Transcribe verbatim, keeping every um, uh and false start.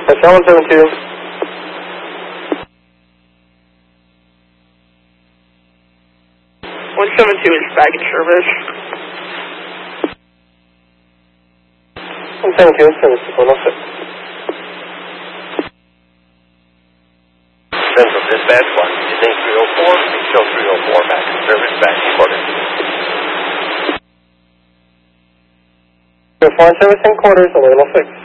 Touchdown one seven two. one seven two is baggage service. one seven two, service to one oh six. Central Dispatch, one using three oh four, show three oh four back in service, back quarters. three oh four in service and quarters, eleven oh six.